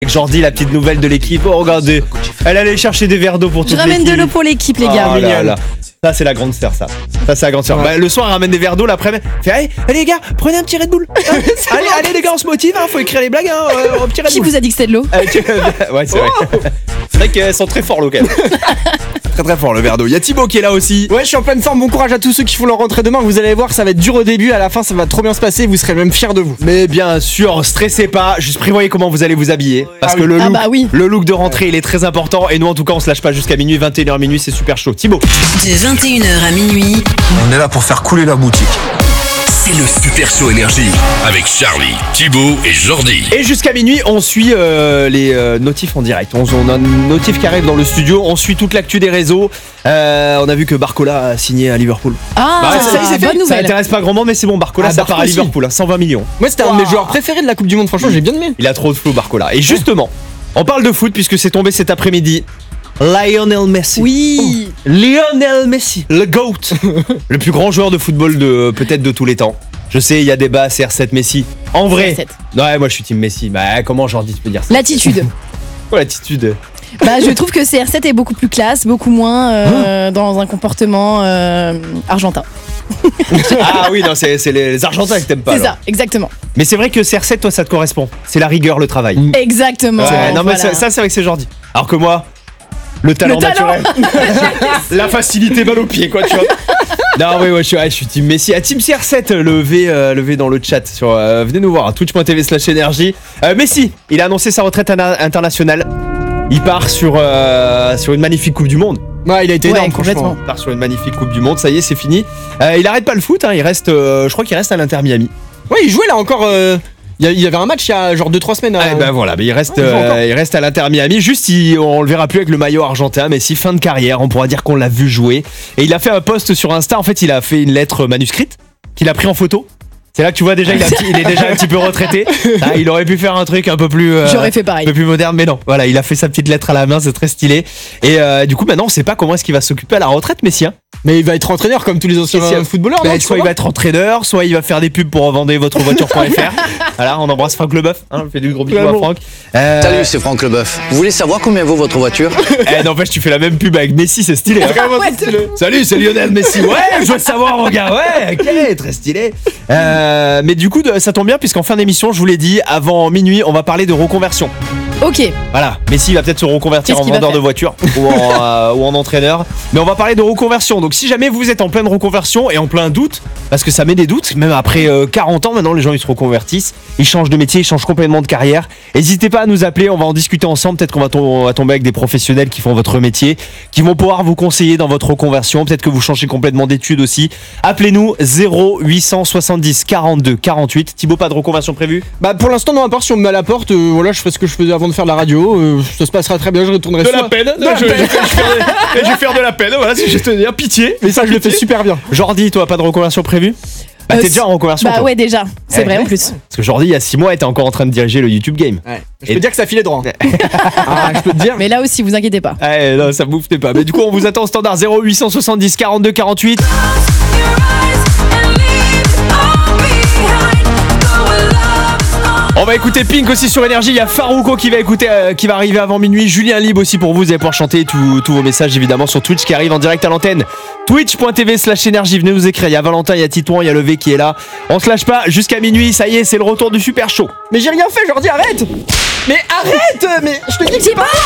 Jordi, la petite nouvelle de l'équipe. Oh, regardez, elle allait chercher des verres d'eau pour toute Je l'équipe. ramène de l'eau pour l'équipe, les gars. Oh là là. Ça, c'est la grande sœur, ça. Ça, c'est la grande sœur. Ouais. Bah, le soir, elle ramène des verres d'eau, l'après-midi. Fait, allez, les gars, prenez un petit Red Bull. allez, les gars, on se motive, faut écrire les blagues, un petit Red Qui Bull. vous a dit que c'était de l'eau? Ouais, c'est vrai. C'est vrai qu'elles sont très forts, l'eau, quand même. Très très fort le verre d'eau. Il y a Thibaut qui est là aussi. Ouais, je suis en pleine forme. Bon courage à tous ceux qui font leur rentrée demain. Vous allez voir, ça va être dur au début. À la fin, ça va trop bien se passer. Vous serez même fiers de vous. Mais bien sûr, stressez pas. Juste prévoyez comment vous allez vous habiller. Parce que le look de rentrée, il est très important. Et nous, en tout cas, on se lâche pas jusqu'à minuit. 21h minuit, c'est super chaud. Thibaut. De 21h à minuit. On est là pour faire couler la boutique. C'est le Super Show Énergie avec Charlie, Thibaut et Jordi. Et jusqu'à minuit, on suit les notifs en direct. On a une notif qui arrive dans le studio. On suit toute l'actu des réseaux. On a vu que Barcola a signé à Liverpool. Ah, ça y est, c'est fait. bonne Ça nouvelle. intéresse pas grand monde, mais c'est bon. Barcola, ça part à Barco aussi. Liverpool. 120 millions. Moi, c'était un de mes joueurs préférés de la Coupe du Monde. Franchement, j'ai bien aimé. Il a trop de flow, Barcola. Et justement, on parle de foot puisque c'est tombé cet après-midi. Lionel Messi. Oui. Lionel Messi, le GOAT. Le plus grand joueur de football peut-être de tous les temps. Je sais, il y a débat, CR7 Messi. En vrai. CR7. Ouais, moi je suis team Messi. Bah, comment Jordi tu peux dire ça? L'attitude. Quoi, l'attitude? Bah, je trouve que CR7 est beaucoup plus classe, beaucoup moins dans un comportement argentin. Ah oui, non, c'est les Argentins que t'aimes pas. C'est alors. ça, exactement. Mais c'est vrai que CR7, toi, ça te correspond. C'est la rigueur, le travail. Exactement. Ouais, non, mais voilà. ça, c'est vrai que c'est Jordi. Alors que moi, le talent naturel. La facilité balle au pied, quoi, tu vois. Non, oui, ouais, je suis team Messi. Team CR7, levez dans le chat. Venez nous voir, twitch.tv/énergie. Messi, il a annoncé sa retraite internationale. Il part sur une magnifique Coupe du Monde. Ouais, il a été énorme, complètement. Il part sur une magnifique Coupe du Monde, ça y est, c'est fini. Il arrête pas le foot, hein, il reste, je crois qu'il reste à l'Inter Miami. Ouais, il jouait là encore. Il y avait un match il y a genre 2-3 semaines. Ben voilà, mais il reste à l'Inter Miami. Juste, on le verra plus avec le maillot argentin, mais si fin de carrière, on pourra dire qu'on l'a vu jouer. Et il a fait un post sur Insta. En fait, il a fait une lettre manuscrite qu'il a pris en photo. C'est là que tu vois déjà, il est déjà un petit peu retraité. Ah, il aurait pu faire un truc un peu plus. J'aurais fait pareil. Un peu plus moderne, mais non. Voilà, il a fait sa petite lettre à la main, c'est très stylé. Et du coup, maintenant, on sait pas comment est-ce qu'il va s'occuper à la retraite, Messi. Hein. Mais il va être entraîneur comme tous les anciens footballeurs. Ben, soit il va être entraîneur, soit il va faire des pubs pour revendre votre voiture.fr. Voilà, on embrasse Franck Leboeuf. Hein, on fait du gros bisous à Franck. Salut, c'est Franck Leboeuf. Vous voulez savoir combien vaut votre voiture? N'empêche, tu fais la même pub avec Messi, c'est stylé. Hein. Salut, c'est Lionel Messi. Ouais, je veux savoir, mon gars. Ouais, ok, très stylé. Mais du coup, ça tombe bien, puisqu'en fin d'émission, je vous l'ai dit, avant minuit, on va parler de reconversion. Ok. Voilà, Messi va peut-être se reconvertir en vendeur de voitures ou en entraîneur. Mais on va parler de reconversion. Donc si jamais vous êtes en pleine reconversion et en plein doute, parce que ça met des doutes, même après 40 ans maintenant, les gens ils se reconvertissent, ils changent de métier, ils changent complètement de carrière. N'hésitez pas à nous appeler, on va en discuter ensemble. Peut-être qu'on va tomber avec des professionnels qui font votre métier, qui vont pouvoir vous conseiller dans votre reconversion. Peut-être que vous changez complètement d'études aussi. Appelez-nous 0870 42 48. Thibaut, pas de reconversion prévue? Bah pour l'instant non, à part si on me met à la porte, voilà, je ferai ce que je faisais avant de faire de la radio, ça se passera très bien, je retournerai Je vais faire de la peine, voilà, si je te dis pitié. Mais ça je le fais super bien. Jordi, toi, pas de reconversion prévue? Bah t'es déjà en reconversion. Bah toi. ouais, déjà, c'est vrai en plus. Parce que Jordi, il y a 6 mois, était encore en train de diriger le YouTube Game. Ouais. Je peux dire que ça filait droit. Ah, je peux te dire. Mais là aussi, vous inquiétez pas. Ouais, non, ça bouffe pas. Mais du coup, on vous attend au standard 0870 42 48. On va écouter Pink aussi sur Énergie. Il y a Farouko qui va arriver avant minuit. Julien Libre aussi pour vous. Vous allez pouvoir chanter tous vos messages évidemment sur Twitch qui arrive en direct à l'antenne. Twitch.tv/énergie. Venez nous écrire. Il y a Valentin, il y a Titouan, il y a Levé qui est là. On se lâche pas jusqu'à minuit. Ça y est, c'est le retour du Super Show. Mais j'ai rien fait, Jordi, arrête. Mais arrête. Mais je te dis que c'est pas